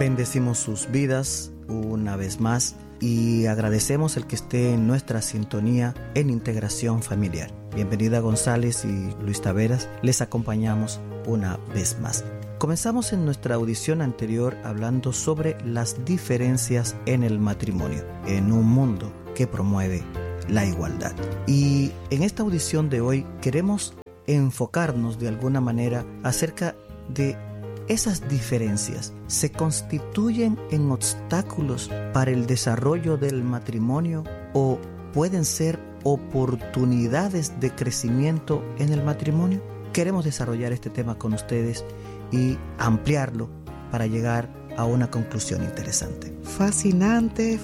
Bendecimos sus vidas una vez más y agradecemos el que esté en nuestra sintonía en Integración Familiar. Bienvenida González y Luis Taveras, les acompañamos una vez más. Comenzamos en nuestra audición anterior hablando sobre las diferencias en el matrimonio, en un mundo que promueve la igualdad. Y en esta audición de hoy queremos enfocarnos de alguna manera acerca de esas diferencias. ¿Se constituyen en obstáculos para el desarrollo del matrimonio o pueden ser oportunidades de crecimiento en el matrimonio? Queremos desarrollar este tema con ustedes y ampliarlo para llegar a una conclusión interesante. Fascinante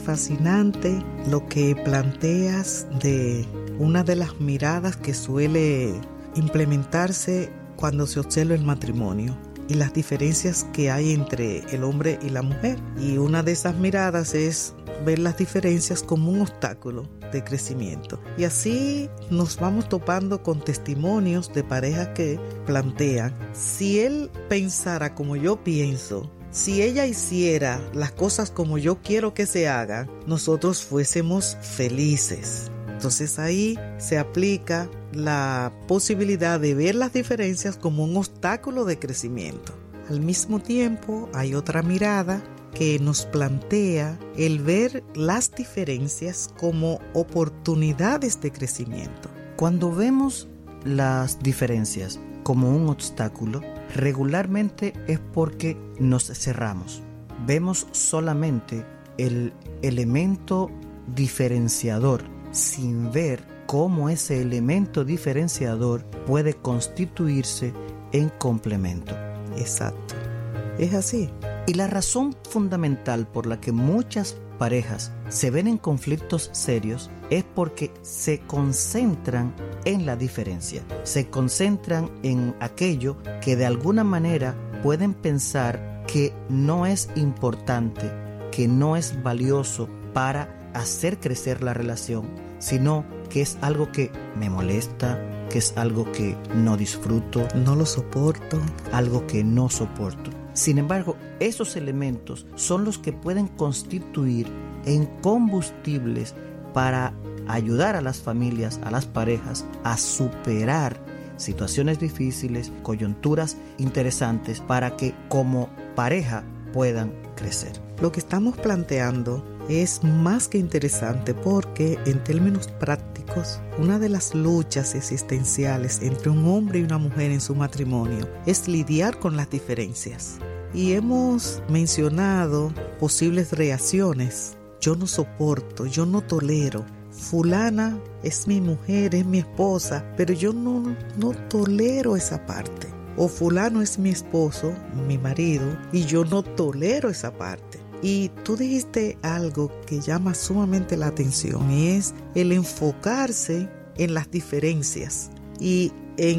lo que planteas de una de las miradas que suele implementarse cuando se observa el matrimonio y las diferencias que hay entre el hombre y la mujer. Y una de esas miradas es ver las diferencias como un obstáculo de crecimiento. Y así nos vamos topando con testimonios de parejas que plantean: si él pensara como yo pienso, si ella hiciera las cosas como yo quiero que se hagan, nosotros fuésemos felices. Entonces ahí se aplica la posibilidad de ver las diferencias como un obstáculo de crecimiento. Al mismo tiempo hay otra mirada que nos plantea el ver las diferencias como oportunidades de crecimiento. Cuando vemos las diferencias como un obstáculo, regularmente es porque nos cerramos. Vemos solamente el elemento diferenciador sin ver cómo ese elemento diferenciador puede constituirse en complemento. Exacto, es así. Y la razón fundamental por la que muchas parejas se ven en conflictos serios es porque se concentran en la diferencia, se concentran en aquello que de alguna manera pueden pensar que no es importante, que no es valioso para hacer crecer la relación, sino que es algo que me molesta, que es algo que no disfruto, no lo soporto, algo que no soporto. Sin embargo, esos elementos son los que pueden constituir en combustibles para ayudar a las familias, a las parejas, a superar situaciones difíciles, coyunturas interesantes, para que como pareja puedan crecer. Lo que estamos planteando es más que interesante porque, en términos prácticos, una de las luchas existenciales entre un hombre y una mujer en su matrimonio es lidiar con las diferencias. Y hemos mencionado posibles reacciones. Yo no soporto, yo no tolero. Fulana es mi mujer, es mi esposa, pero yo no tolero esa parte. O fulano es mi esposo, mi marido, y yo no tolero esa parte. Y tú dijiste algo que llama sumamente la atención, y es el enfocarse en las diferencias y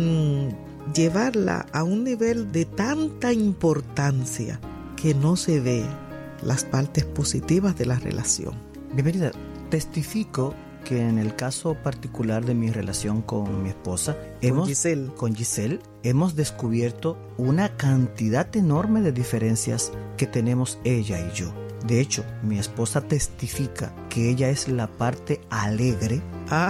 en llevarla a un nivel de tanta importancia que no se ve las partes positivas de la relación. Bienvenida. Testifico que en el caso particular de mi relación con mi esposa, con Giselle, hemos descubierto una cantidad enorme de diferencias que tenemos ella y yo. De hecho, mi esposa testifica que ella es la parte alegre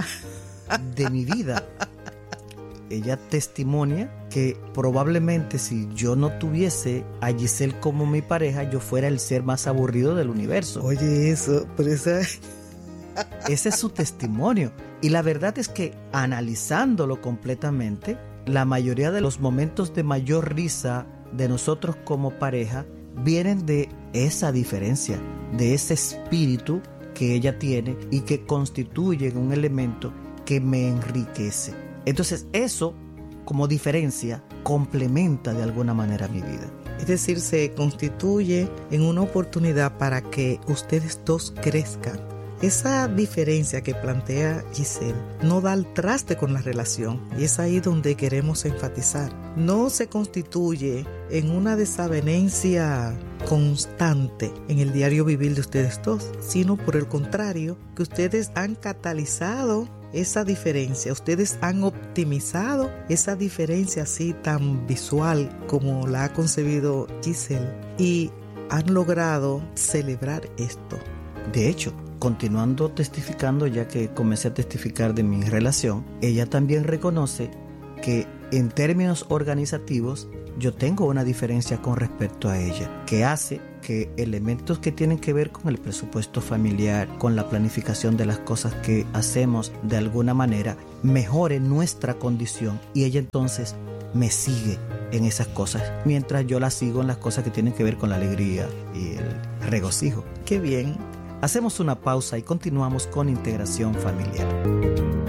de mi vida. Ella testimonia que probablemente si yo no tuviese a Giselle como mi pareja, yo fuera el ser más aburrido del universo. Oye, eso, pero ese es su testimonio. Y la verdad es que, analizándolo completamente, la mayoría de los momentos de mayor risa de nosotros como pareja vienen de esa diferencia, de ese espíritu que ella tiene y que constituye un elemento que me enriquece. Entonces eso, como diferencia, complementa de alguna manera mi vida. Es decir, se constituye en una oportunidad para que ustedes dos crezcan. Esa diferencia que plantea Giselle no da al traste con la relación, y es ahí donde queremos enfatizar. No se constituye en una desavenencia constante en el diario vivir de ustedes dos, sino por el contrario, que ustedes han catalizado esa diferencia, ustedes han optimizado esa diferencia así tan visual como la ha concebido Giselle, y han logrado celebrar esto. De hecho, continuando testificando, ya que comencé a testificar de mi relación, ella también reconoce que en términos organizativos yo tengo una diferencia con respecto a ella, que hace que elementos que tienen que ver con el presupuesto familiar, con la planificación de las cosas que hacemos de alguna manera, mejore nuestra condición, y ella entonces me sigue en esas cosas, mientras yo la sigo en las cosas que tienen que ver con la alegría y el regocijo. ¡Qué bien! Hacemos una pausa y continuamos con Integración Familiar.